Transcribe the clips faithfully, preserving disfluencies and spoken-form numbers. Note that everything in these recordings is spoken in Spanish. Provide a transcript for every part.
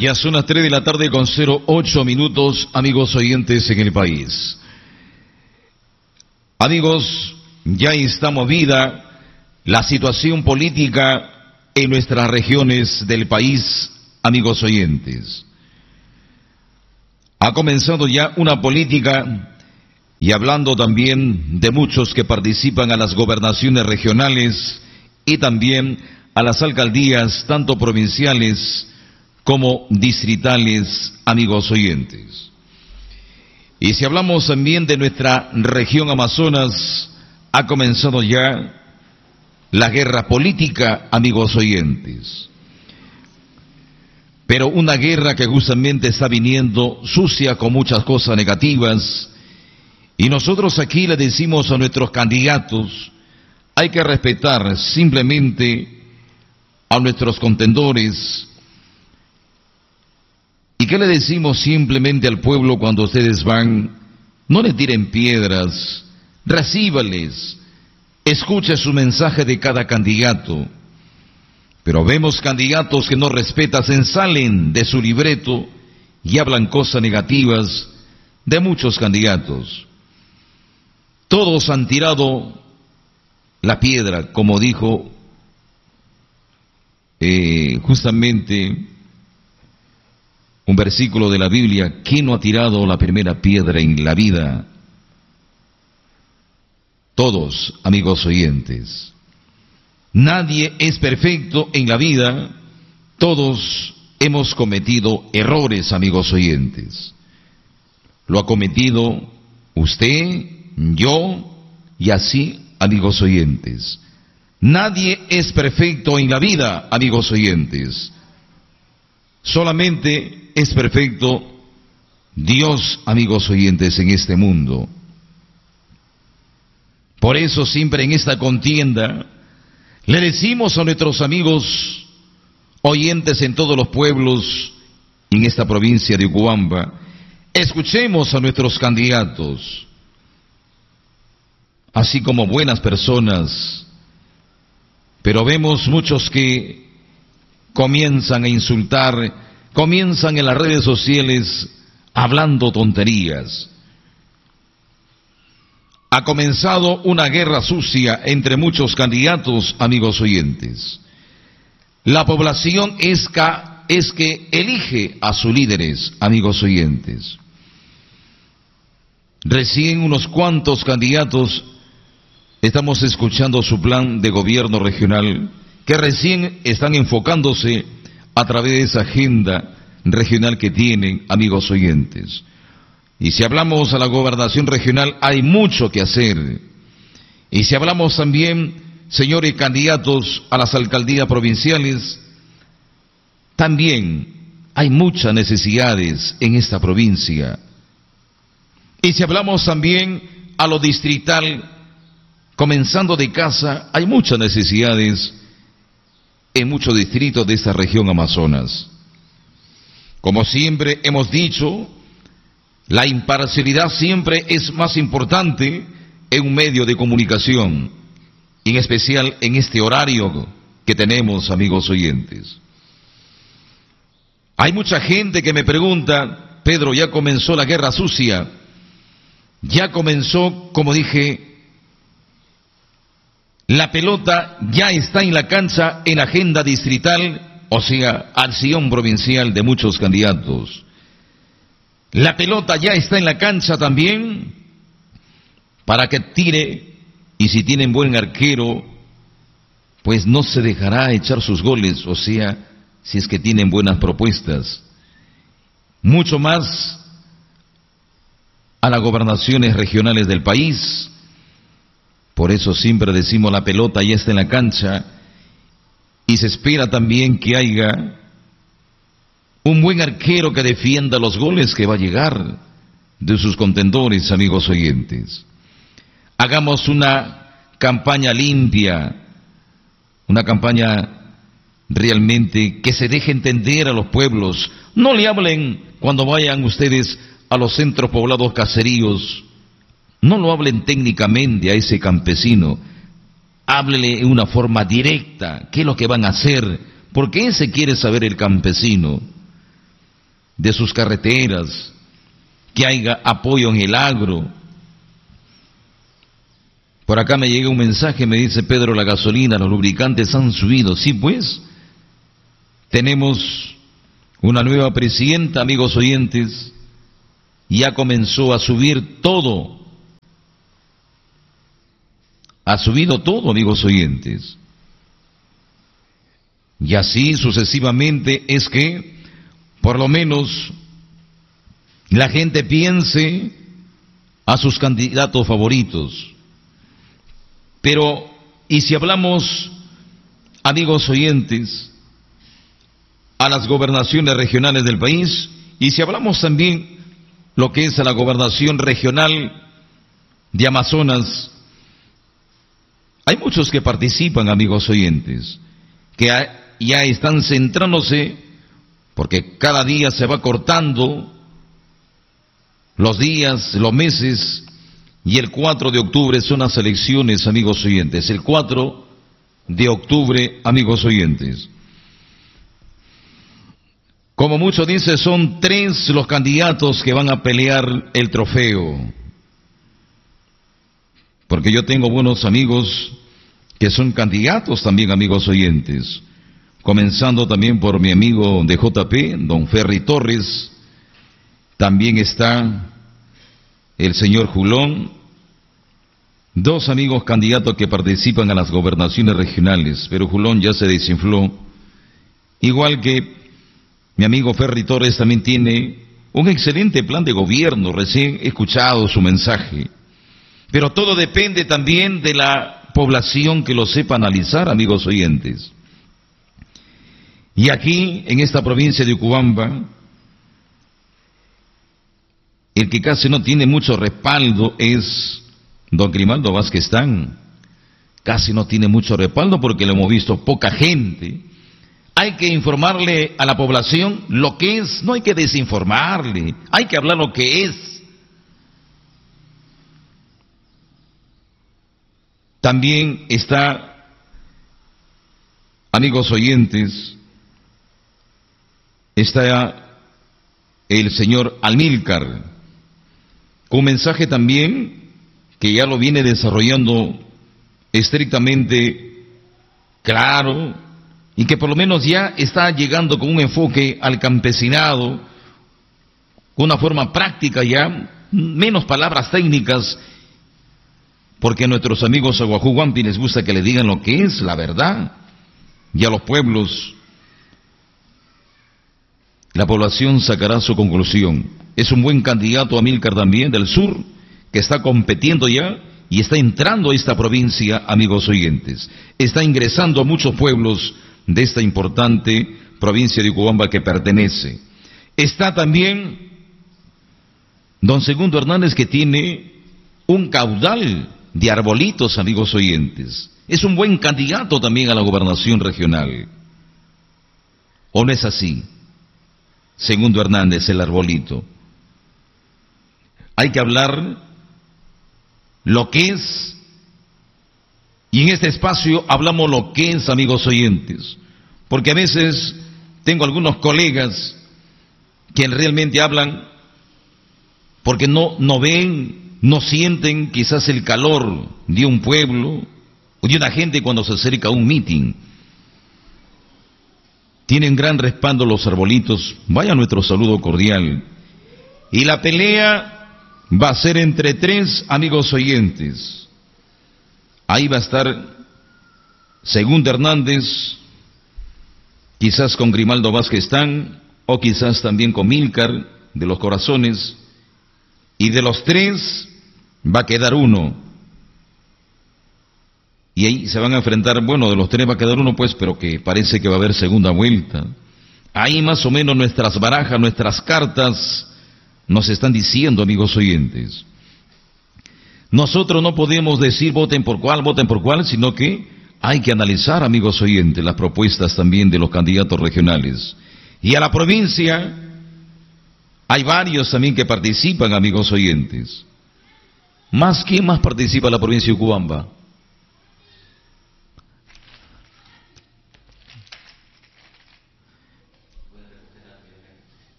Ya son las tres de la tarde con cero ocho minutos, amigos oyentes en el país. Amigos, ya está movida la situación política en nuestras regiones del país, amigos oyentes. Ha comenzado ya una política, y hablando también de muchos que participan a las gobernaciones regionales y también a las alcaldías, tanto provinciales como distritales, amigos oyentes. Y si hablamos también de nuestra región Amazonas, ha comenzado ya la guerra política, amigos oyentes. Pero una guerra que justamente está viniendo sucia con muchas cosas negativas, y nosotros aquí le decimos a nuestros candidatos, hay que respetar simplemente a nuestros contendores. ¿Y qué le decimos simplemente al pueblo cuando ustedes van? No le tiren piedras, recíbales, escuche su mensaje de cada candidato. Pero vemos candidatos que no respetan, se salen de su libreto y hablan cosas negativas de muchos candidatos. Todos han tirado la piedra, como dijo eh, justamente un versículo de la Biblia: ¿quién no ha tirado la primera piedra en la vida? Todos, amigos oyentes. Nadie es perfecto en la vida, todos hemos cometido errores, amigos oyentes. Lo ha cometido usted, yo y así, amigos oyentes. Nadie es perfecto en la vida, amigos oyentes. Solamente es perfecto Dios, amigos oyentes, en este mundo. Por eso siempre en esta contienda le decimos a nuestros amigos oyentes en todos los pueblos en esta provincia de Ucuamba, escuchemos a nuestros candidatos, así como buenas personas, pero vemos muchos que comienzan a insultar, comienzan en las redes sociales hablando tonterías. Ha comenzado una guerra sucia entre muchos candidatos, amigos oyentes. La población es, ca, es que elige a sus líderes, amigos oyentes. Recién unos cuantos candidatos estamos escuchando su plan de gobierno regional, que recién están enfocándose a través de esa agenda regional que tienen, amigos oyentes. Y si hablamos a la gobernación regional, hay mucho que hacer. Y si hablamos también, señores candidatos, a las alcaldías provinciales, también hay muchas necesidades en esta provincia. Y si hablamos también a lo distrital, comenzando de casa, hay muchas necesidades en muchos distritos de esta región Amazonas. Como siempre hemos dicho, la imparcialidad siempre es más importante en un medio de comunicación, en especial en este horario que tenemos, amigos oyentes. Hay mucha gente que me pregunta: Pedro, ya comenzó la guerra sucia, ya comenzó, como dije, la pelota ya está en la cancha en agenda distrital, o sea, acción provincial de muchos candidatos. La pelota ya está en la cancha también para que tire, y si tienen buen arquero, pues no se dejará echar sus goles, o sea, si es que tienen buenas propuestas. Mucho más a las gobernaciones regionales del país. Por eso siempre decimos: la pelota ya está en la cancha, y se espera también que haya un buen arquero que defienda los goles que va a llegar de sus contendores, amigos oyentes. Hagamos una campaña limpia, una campaña realmente que se deje entender a los pueblos. No le hablen cuando vayan ustedes a los centros poblados caseríos, no lo hablen técnicamente a ese campesino, háblele en una forma directa, qué es lo que van a hacer, porque ese quiere saber el campesino. de sus carreteras, que haya apoyo en el agro. Por acá me llega un mensaje, me dice Pedro, la gasolina, los lubricantes han subido. Sí, pues, tenemos una nueva presidenta, amigos oyentes, ya comenzó a subir todo. Ha subido todo, amigos oyentes. Y así sucesivamente es que, por lo menos, la gente piense a sus candidatos favoritos. Pero, ¿y si hablamos, amigos oyentes, a las gobernaciones regionales del país? Y si hablamos también lo que es a la gobernación regional de Amazonas, hay muchos que participan, amigos oyentes, que ya están centrándose, porque cada día se va cortando los días, los meses, y el cuatro de octubre son las elecciones, amigos oyentes. El cuatro de octubre, amigos oyentes. Como muchos dicen, son tres los candidatos que van a pelear el trofeo. Porque yo tengo buenos amigos que son candidatos también, amigos oyentes. Comenzando también por mi amigo de J P, don Ferry Torres. También está el señor Julón, dos amigos candidatos que participan a las gobernaciones regionales, pero Julón ya se desinfló, igual que mi amigo Ferry Torres también tiene un excelente plan de gobierno, recién he escuchado su mensaje, pero todo depende también de la población que lo sepa analizar, amigos oyentes. Y aquí, en esta provincia de Ucubamba, el que casi no tiene mucho respaldo es don Grimaldo Vázquez Tán. Casi no tiene mucho respaldo porque lo hemos visto poca gente. Hay que informarle a la población lo que es, no hay que desinformarle, hay que hablar lo que es. También está, amigos oyentes, está el señor Amílcar, con un mensaje también que ya lo viene desarrollando estrictamente claro y que por lo menos ya está llegando con un enfoque al campesinado, con una forma práctica ya, menos palabras técnicas, porque a nuestros amigos aguajuguampi les gusta que le digan lo que es la verdad, y a los pueblos la población sacará su conclusión. Es un buen candidato Amílcar también del sur, que está compitiendo ya y está entrando a esta provincia, amigos oyentes. Está ingresando a muchos pueblos de esta importante provincia de Ucubamba que pertenece. Está también don Segundo Hernández, que tiene un caudal de arbolitos, amigos oyentes. Es un buen candidato también a la gobernación regional. ¿O no es así? Segundo Hernández, el arbolito. Hay que hablar lo que es, y en este espacio hablamos lo que es, amigos oyentes, porque a veces tengo algunos colegas que realmente hablan porque no, no ven, no sienten quizás el calor de un pueblo o de una gente cuando se acerca a un mitin. Tienen gran respaldo los arbolitos, vaya nuestro saludo cordial. Y la pelea va a ser entre tres, amigos oyentes. Ahí va a estar Segundo Hernández, quizás con Grimaldo Vázquez Tán, o quizás también con Amílcar de los Corazones, y de los tres va a quedar uno. Y ahí se van a enfrentar, bueno, de los tres va a quedar uno, pues, pero que parece que va a haber segunda vuelta. Ahí más o menos nuestras barajas, nuestras cartas nos están diciendo, amigos oyentes. Nosotros no podemos decir voten por cuál, voten por cuál, sino que hay que analizar, amigos oyentes, las propuestas también de los candidatos regionales. Y a la provincia hay varios también que participan, amigos oyentes. ¿Más quién más participa en la provincia de Ucubamba?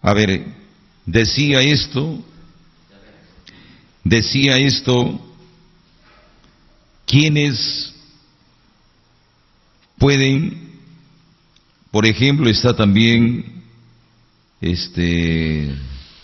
A ver, decía esto, decía esto, quienes pueden, por ejemplo, está también, este,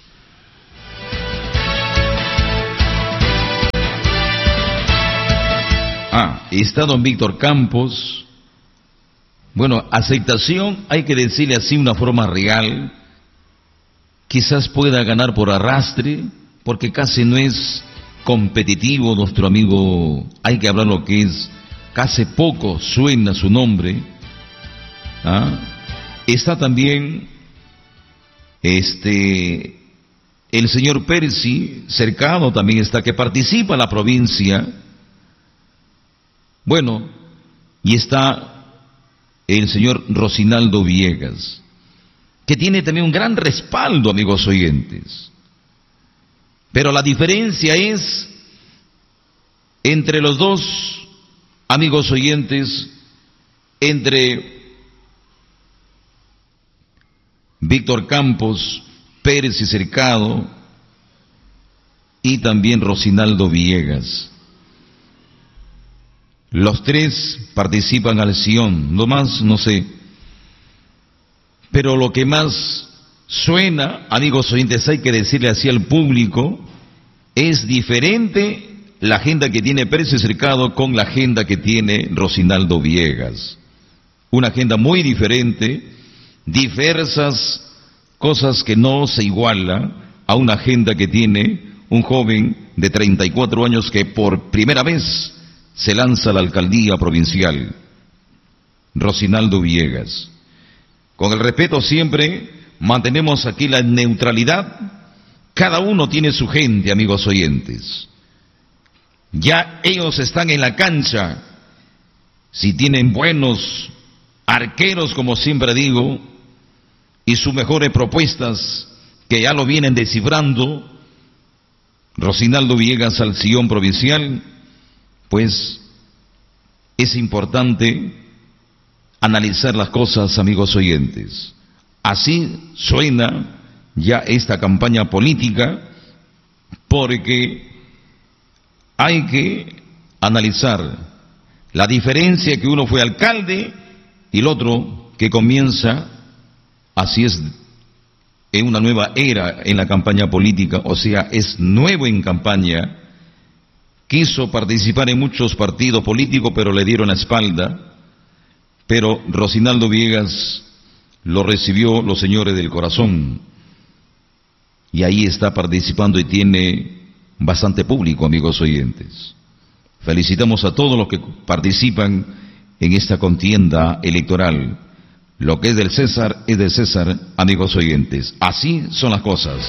ah, está don Víctor Campos. Bueno, aceptación, hay que decirle así una forma real. Quizás pueda ganar por arrastre, porque casi no es competitivo nuestro amigo, hay que hablar lo que es, casi poco suena su nombre. ¿Ah? Está también este el señor Percy Cercado, también está, que participa en la provincia. Bueno, y está el señor Rosinaldo Villegas, que tiene también un gran respaldo, amigos oyentes. Pero la diferencia es entre los dos, amigos oyentes, entre Víctor Campos, Pérez y Cercado, y también Rosinaldo Villegas. Los tres participan al Sion, no más, no sé. Pero lo que más suena, amigos oyentes, hay que decirle así al público, es diferente la agenda que tiene Pérez Cercado con la agenda que tiene Rosinaldo Villegas. Una agenda muy diferente, diversas cosas que no se iguala a una agenda que tiene un joven de treinta y cuatro años que por primera vez se lanza a la alcaldía provincial, Rosinaldo Villegas. Con el respeto siempre, mantenemos aquí la neutralidad. Cada uno tiene su gente, amigos oyentes. Ya ellos están en la cancha. Si tienen buenos arqueros, como siempre digo, y sus mejores propuestas, que ya lo vienen descifrando, Rosinaldo Villegas al Sion provincial, pues es importante analizar las cosas, amigos oyentes. Así suena ya esta campaña política, porque hay que analizar la diferencia que uno fue alcalde y el otro que comienza, así es, en una nueva era en la campaña política, o sea, es nuevo en campaña. Quiso participar en muchos partidos políticos, pero le dieron la espalda. Pero Rosinaldo Villegas lo recibió los señores del corazón. Y ahí está participando y tiene bastante público, amigos oyentes. Felicitamos a todos los que participan en esta contienda electoral. Lo que es del César es del César, amigos oyentes. Así son las cosas.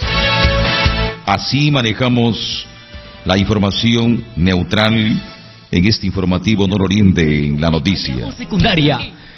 Así manejamos la información neutral en este informativo Nororiente en la noticia. Secundaria.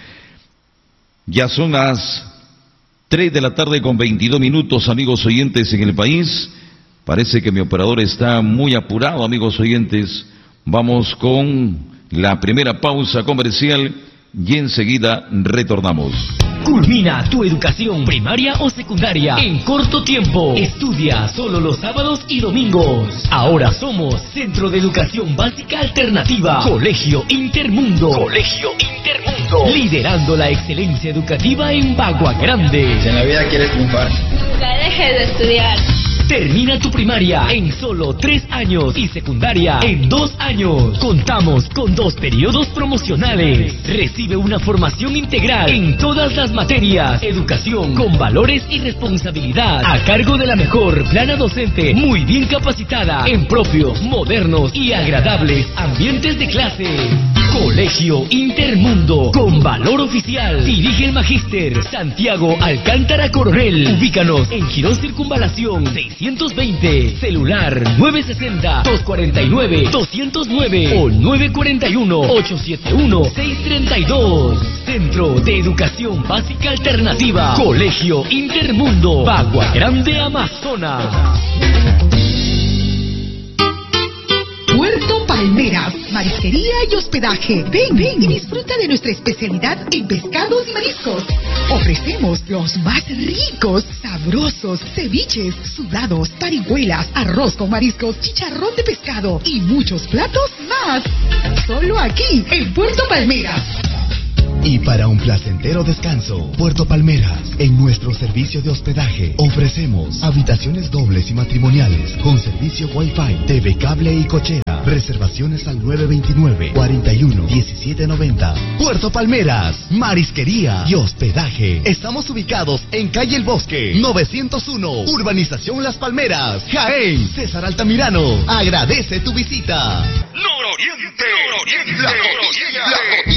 Ya son las tres de la tarde con veintidós minutos, amigos oyentes, en el país. Parece que mi operador está muy apurado, amigos oyentes. Vamos con la primera pausa comercial y enseguida retornamos. Culmina tu educación primaria o secundaria en corto tiempo. Estudia solo los sábados y domingos. Ahora somos Centro de Educación Básica Alternativa, Colegio Intermundo. Colegio Intermundo. Liderando la excelencia educativa en Bagua Grande. Si en la vida quieres triunfar, nunca dejes de estudiar. Termina tu primaria en solo tres años y secundaria en dos años. Contamos con dos periodos promocionales. Recibe una formación integral en todas las materias. Educación con valores y responsabilidad a cargo de la mejor plana docente, muy bien capacitada en propios, modernos y agradables ambientes de clase. Colegio Intermundo con valor oficial. Dirige el magíster Santiago Alcántara Coronel. Ubícanos en Girón Circunvalación seiscientos veinte. Celular nueve sesenta, dos cuarenta y nueve, doscientos nueve o nueve cuarenta y uno, ochocientos setenta y uno, seiscientos treinta y dos. Centro de Educación Básica Alternativa. Colegio Intermundo. Bagua Grande, Amazonas. Puerto Palmeras, marisquería y hospedaje. Ven, ven y disfruta de nuestra especialidad en pescados y mariscos. Ofrecemos los más ricos, sabrosos, ceviches, sudados, parihuelas, arroz con mariscos, chicharrón de pescado y muchos platos más. Solo aquí, en Puerto Palmeras. Y para un placentero descanso, Puerto Palmeras, en nuestro servicio de hospedaje, ofrecemos habitaciones dobles y matrimoniales con servicio Wi-Fi, T V cable y cochera. Reservaciones al nueve veintinueve, cuarenta y uno, diecisiete noventa. Puerto Palmeras, marisquería y hospedaje. Estamos ubicados en calle El Bosque, novecientos uno, Urbanización Las Palmeras, Jaén. César Altamirano agradece tu visita. Nororiente, Nororiente, la noticia, la noticia.